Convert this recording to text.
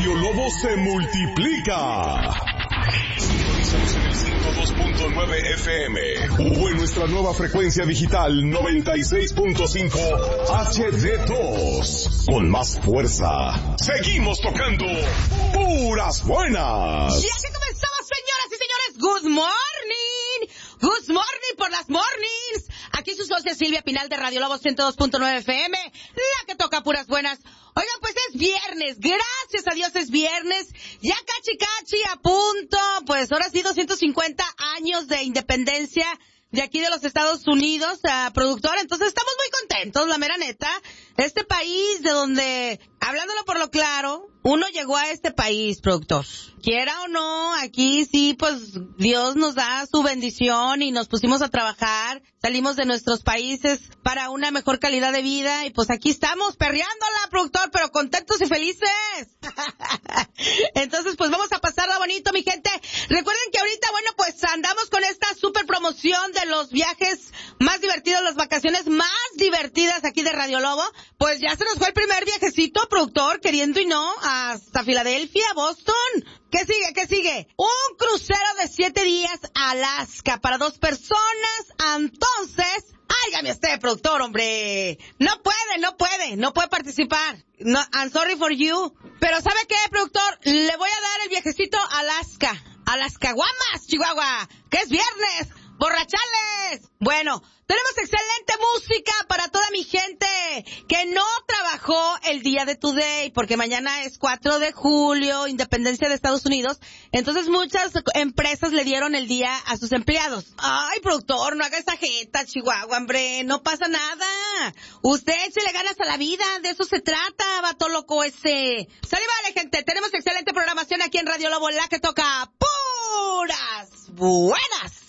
Radio Lobo se multiplica. Sintonízanos en el 102.9 FM o en nuestra nueva frecuencia digital 96.5 HD2. Con más fuerza, seguimos tocando puras buenas. Y así comenzamos, señoras y señores. Good morning. Good morning por las mornings. Aquí su socia Silvia Pinal de Radio Lobo 102.9 FM, la que toca puras buenas. Oigan, pues es viernes, gracias a Dios es viernes, ya cachi a punto, pues ahora sí 250 años de independencia de aquí de los Estados Unidos, productor, entonces estamos muy contentos, la mera neta, este país de donde, hablándolo por lo claro, uno llegó a este país, productor. Quiera o no, aquí sí, pues Dios nos da su bendición y nos pusimos a trabajar, salimos de nuestros países para una mejor calidad de vida y pues aquí estamos perreándola, productor, pero contentos y felices. Entonces, pues vamos a pasarla bonito, mi gente. Recuerden que ahorita, bueno, pues andamos con esta super promoción de los viajes más divertidos, las vacaciones más divertidas aquí de Radio Lobo. Pues ya se nos fue el primer viajecito, productor, queriendo y no, hasta Filadelfia, Boston. ¿Qué sigue? Un crucero de 7 días a Alaska para 2 personas. Entonces, áigame usted, productor, hombre. No puede participar. No, I'm sorry for you. Pero ¿sabe qué, productor? Le voy a dar el viajecito a Alaska. A las caguamas, Chihuahua. Que es viernes. ¡Borrachales! Bueno, tenemos excelente música para toda mi gente que no trabajó el día de Today, porque mañana es 4 de julio, independencia de Estados Unidos. Entonces muchas empresas le dieron el día a sus empleados. Ay, productor, no haga esa jeta, Chihuahua, hombre, no pasa nada. Usted échele ganas a la vida, de eso se trata, vato loco ese. Sale, vale, gente, tenemos excelente programación aquí en Radio Lobo, la que toca puras buenas.